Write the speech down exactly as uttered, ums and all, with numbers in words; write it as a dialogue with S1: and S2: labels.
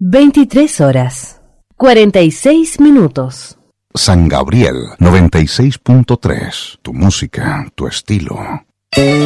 S1: veintitrés horas, cuarenta y seis minutos.
S2: San Gabriel noventa y seis punto tres. Tu música, tu estilo.